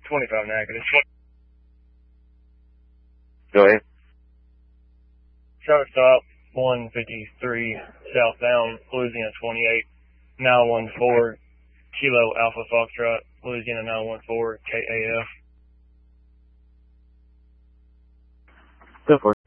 25 negative. Go ahead. Shortstop 153 southbound, Louisiana 28, 914 Kilo Alpha Foxtrot, Louisiana 914 KAF. Go for it.